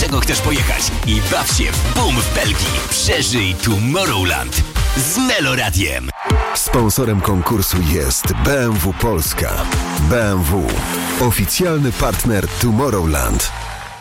dlaczego chcesz pojechać i baw się w boom w Belgii. Przeżyj Tomorrowland z Meloradiem. Sponsorem konkursu jest BMW Polska. BMW. Oficjalny partner Tomorrowland.